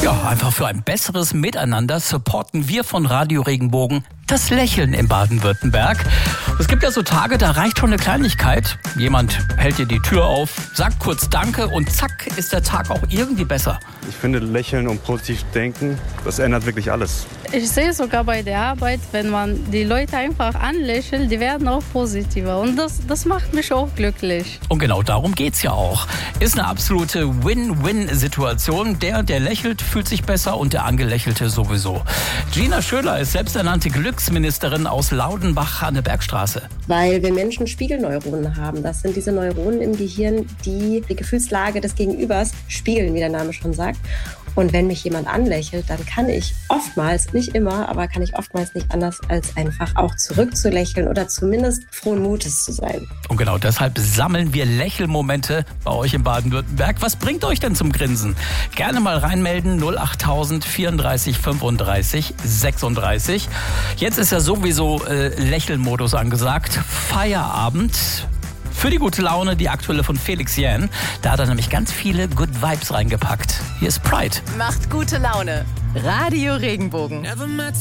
Ja, einfach für ein besseres Miteinander supporten wir von Radio Regenbogen das Lächeln in Baden-Württemberg. Es gibt ja so Tage, da reicht schon eine Kleinigkeit. Jemand hält dir die Tür auf, sagt kurz Danke und zack, ist der Tag auch irgendwie besser. Ich finde, lächeln und positiv denken, das ändert wirklich alles. Ich sehe sogar bei der Arbeit, wenn man die Leute einfach anlächelt, die werden auch positiver. Und das macht mich auch glücklich. Und genau darum geht's ja auch. Ist eine absolute Win-Win-Situation. Der lächelt, fühlt sich besser und der Angelächelte sowieso. Gina Schöler ist selbsternannte Glücksministerin aus Laudenbach an der Bergstraße. Weil wir Menschen Spiegelneuronen haben. Das sind diese Neuronen im Gehirn, die die Gefühlslage des Gegenübers spiegeln, wie der Name schon sagt. Und wenn mich jemand anlächelt, dann kann ich oftmals, nicht immer, aber kann ich oftmals nicht anders, als einfach auch zurückzulächeln oder zumindest frohen Mutes zu sein. Und genau deshalb sammeln wir Lächelmomente bei euch in Baden-Württemberg. Was bringt euch denn zum Grinsen? Gerne mal reinmelden, 08000 34 35 36. Jetzt ist ja sowieso Lächelmodus angesagt. Feierabend. Für die gute Laune, die aktuelle von Felix Jähn. Da hat er nämlich ganz viele Good Vibes reingepackt. Hier ist Pride. Macht gute Laune. Radio Regenbogen.